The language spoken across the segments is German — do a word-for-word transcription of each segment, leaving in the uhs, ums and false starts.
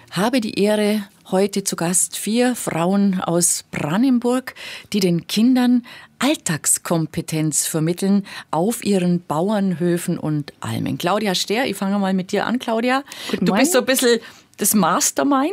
habe die Ehre, heute zu Gast vier Frauen aus Brandenburg, die den Kindern Alltagskompetenz vermitteln auf ihren Bauernhöfen und Almen. Claudia Stehr, ich fange mal mit dir an, Claudia. Guten du Morgen. bist so ein bisschen das Mastermind.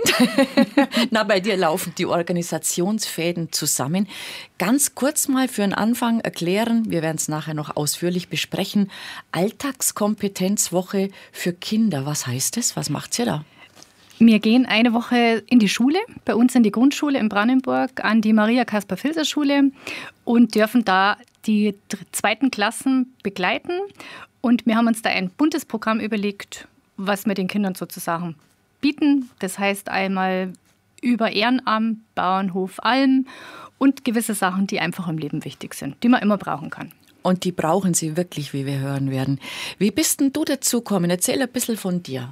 Na, bei dir laufen die Organisationsfäden zusammen. Ganz kurz mal für den Anfang erklären, wir werden es nachher noch ausführlich besprechen, Alltagskompetenzwoche für Kinder. Was heißt das? Was macht ihr da? Wir gehen eine Woche in die Schule, bei uns in die Grundschule in Brandenburg, an die Maria-Kaspar-Filser-Schule und dürfen da die zweiten Klassen begleiten. Und wir haben uns da ein buntes Programm überlegt, was wir den Kindern sozusagen bieten. Das heißt einmal über Ehrenamt, Bauernhof, Alm und gewisse Sachen, die einfach im Leben wichtig sind, die man immer brauchen kann. Und die brauchen sie wirklich, wie wir hören werden. Wie bist denn du dazu gekommen? Erzähl ein bisschen von dir.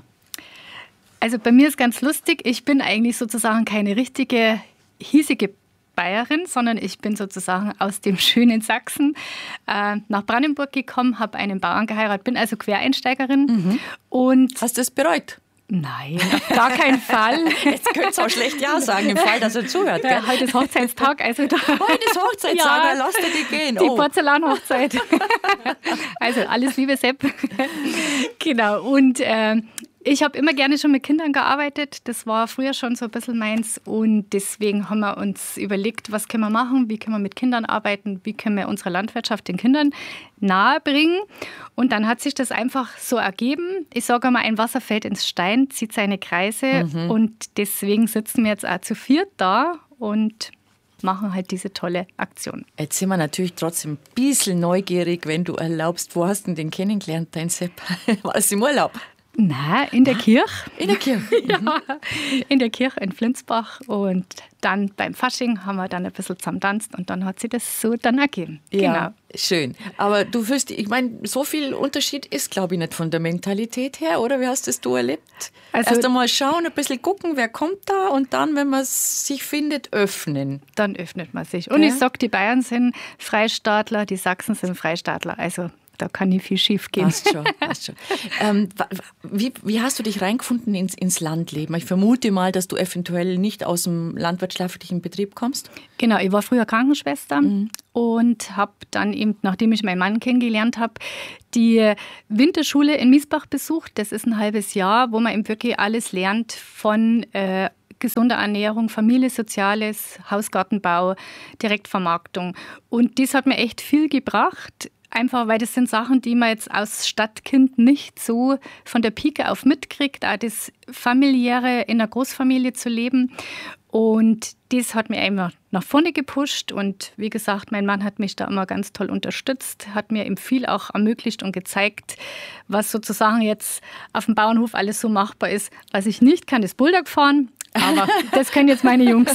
Also bei mir ist ganz lustig, ich bin eigentlich sozusagen keine richtige hiesige Bayerin, sondern ich bin sozusagen aus dem schönen Sachsen äh, nach Brandenburg gekommen, habe einen Bauern geheiratet, bin also Quereinsteigerin. Mhm. Und hast du es bereut? Nein, auf gar keinen Fall. Jetzt könntest du auch schlecht Ja sagen, im Fall, dass er zuhört. Gell? Ja, heute ist Hochzeitstag. Also da heute ist Hochzeitstag, ja, lass dir die gehen. Die oh. Porzellanhochzeit. Also alles Liebe, Sepp. Genau, und äh, ich habe immer gerne schon mit Kindern gearbeitet. Das war früher schon so ein bisschen meins. Und deswegen haben wir uns überlegt, was können wir machen, wie können wir mit Kindern arbeiten, wie können wir unsere Landwirtschaft den Kindern nahebringen. Und dann hat sich das einfach so ergeben. Ich sage mal, ein Wasser fällt ins Stein, zieht seine Kreise. Mhm. Und deswegen sitzen wir jetzt auch zu viert da und machen halt diese tolle Aktion. Jetzt sind wir natürlich trotzdem ein bisschen neugierig, wenn du erlaubst. Wo hast du den kennengelernt, dein Sepp? War das im Urlaub? Nein, in der Kirche. In der Kirche? Ja, in der Kirche in Flensbach. Und dann beim Fasching haben wir dann ein bisschen zusammen tanzt und dann hat sich das so dann ergeben. Ja, genau. Schön. Aber du fühlst, ich meine, so viel Unterschied ist, glaube ich, nicht von der Mentalität her, oder? Wie hast das du erlebt? Also, erst einmal schauen, ein bisschen gucken, wer kommt da und dann, wenn man sich findet, öffnen. Dann öffnet man sich. Und ja. Ich sage, die Bayern sind Freistaatler, die Sachsen sind Freistaatler. Also da kann nicht viel schief gehen. Passt schon, passt schon. ähm, wie, wie hast du dich reingefunden ins, ins Landleben? Ich vermute mal, dass du eventuell nicht aus dem landwirtschaftlichen Betrieb kommst. Genau, ich war früher Krankenschwester mhm. und habe dann eben, nachdem ich meinen Mann kennengelernt habe, die Winterschule in Miesbach besucht. Das ist ein halbes Jahr, wo man eben wirklich alles lernt von äh, gesunder Ernährung, Familie, Soziales, Hausgartenbau, Direktvermarktung. Und das hat mir echt viel gebracht. Einfach, weil das sind Sachen, die man jetzt als Stadtkind nicht so von der Pike auf mitkriegt. Auch das Familiäre in einer Großfamilie zu leben. Und das hat mich einfach nach vorne gepusht. Und wie gesagt, mein Mann hat mich da immer ganz toll unterstützt, hat mir eben viel auch ermöglicht und gezeigt, was sozusagen jetzt auf dem Bauernhof alles so machbar ist. Was ich nicht kann, ist Bulldog fahren. Aber das können jetzt meine Jungs.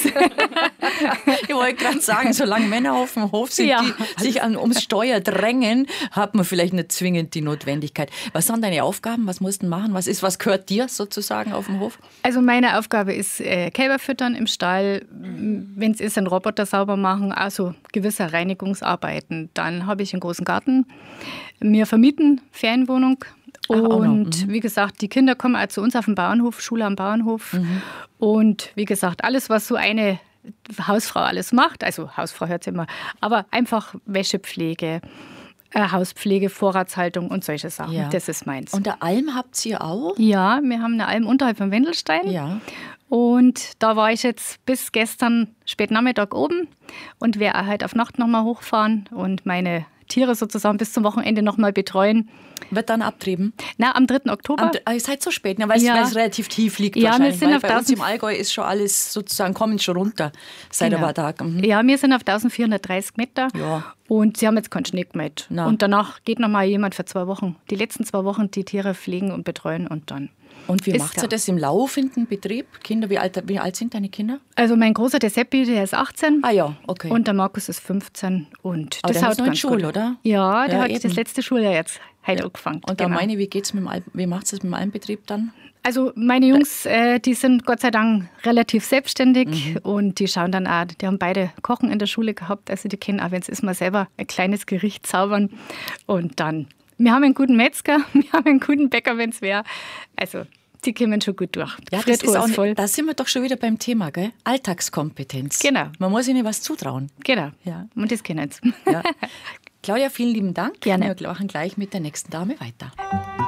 Ich wollte gerade sagen, solange Männer auf dem Hof sind, ja. die sich an, ums Steuer drängen, hat man vielleicht nicht zwingend die Notwendigkeit. Was sind deine Aufgaben? Was musst du machen? Was ist, was gehört dir sozusagen auf dem Hof? Also meine Aufgabe ist äh, Kälber füttern im Stall, wenn es ist, einen Roboter sauber machen, also gewisse Reinigungsarbeiten. Dann habe ich einen großen Garten. Wir vermieten Ferienwohnung. Ach, und mhm. wie gesagt, die Kinder kommen auch zu uns auf den Bauernhof, Schule am Bauernhof. Mhm. Und wie gesagt, alles, was so eine Hausfrau alles macht, also Hausfrau hört sie immer, aber einfach Wäschepflege, äh, Hauspflege, Vorratshaltung und solche Sachen, ja. Das ist meins. Und eine Alm habt ihr auch? Ja, wir haben eine Alm unterhalb von Wendelstein. Ja. Und da war ich jetzt bis gestern spät Nachmittag oben und werde halt auf Nacht nochmal hochfahren und meine Tiere sozusagen bis zum Wochenende nochmal betreuen. Wird dann abtrieben? Na, am dritten Oktober. Am, ihr seid so spät, ne? weil, ja. es, weil es relativ tief liegt ja, wahrscheinlich. Wir sind weil auf bei uns im Allgäu ist schon alles sozusagen, kommen schon runter seit genau. ein paar Tagen. Mhm. Ja, wir sind auf eintausendvierhundertdreißig Meter ja. und sie haben jetzt keinen Schnee gemäht. Na. Und danach geht nochmal jemand für zwei Wochen, die letzten zwei Wochen die Tiere pflegen und betreuen und dann. Und wie macht ihr das im laufenden Betrieb? Kinder, wie alt, wie alt sind deine Kinder? Also mein Großer, der Seppi, der ist achtzehn. Ah ja, okay. Und der Markus ist fünfzehn. Und aber das der haut ist noch in ganz Schule, gut. oder? Ja, der ja, hat eben. das letzte Schuljahr jetzt heute ja. angefangen. Und genau. meine, wie geht's mit dem Al- wie macht es mit dem Almbetrieb dann? Also meine Jungs, äh, die sind Gott sei Dank relativ selbstständig mhm. und die schauen dann auch, die haben beide Kochen in der Schule gehabt, also die kennen auch, wenn es ist, mal selber ein kleines Gericht zaubern und dann, wir haben einen guten Metzger, wir haben einen guten Bäcker, wenn es wäre, also Die kommen schon gut durch. Ja, das ist auch, voll. Da sind wir doch schon wieder beim Thema, gell? Alltagskompetenz. Genau. Man muss ihnen was zutrauen. Genau. Ja. Und das können sie. Ja. Claudia, vielen lieben Dank. Gerne. Wir machen gleich mit der nächsten Dame weiter.